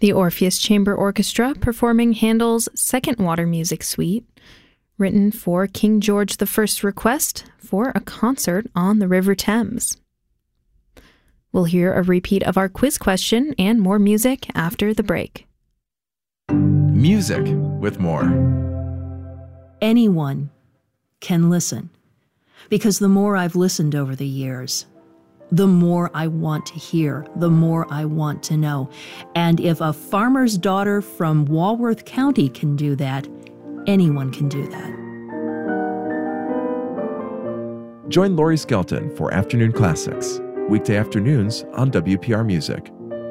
The Orpheus Chamber Orchestra performing Handel's Second Water Music Suite, written for King George I's request for a concert on the River Thames. We'll hear a repeat of our quiz question and more music after the break. Music with more. Anyone can listen, because the more I've listened over the years, the more I want to hear, the more I want to know. And if a farmer's daughter from Walworth County can do that, anyone can do that. Join Lori Skelton for Afternoon Classics, weekday afternoons on WPR Music.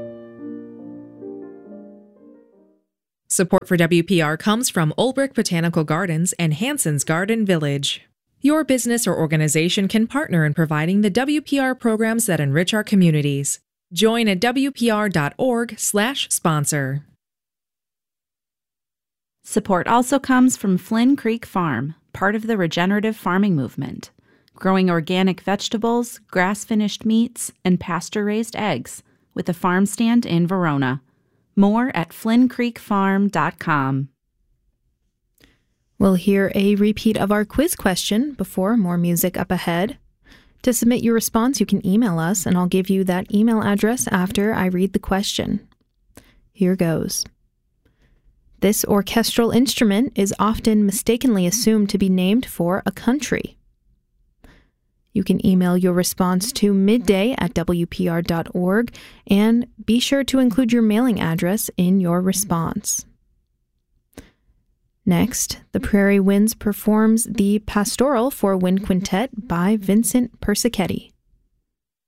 Support for WPR comes from Olbrich Botanical Gardens and Hanson's Garden Village. Your business or organization can partner in providing the WPR programs that enrich our communities. Join at WPR.org/sponsor. Support also comes from Flynn Creek Farm, part of the regenerative farming movement, growing organic vegetables, grass-finished meats, and pasture-raised eggs, with a farm stand in Verona. More at flynncreekfarm.com. We'll hear a repeat of our quiz question before more music up ahead. To submit your response, you can email us, and I'll give you that email address after I read the question. Here goes. This orchestral instrument is often mistakenly assumed to be named for a country. You can email your response to midday@wpr.org, and be sure to include your mailing address in your response. Next, the Prairie Winds performs the Pastoral for Wind Quintet by Vincent Persichetti.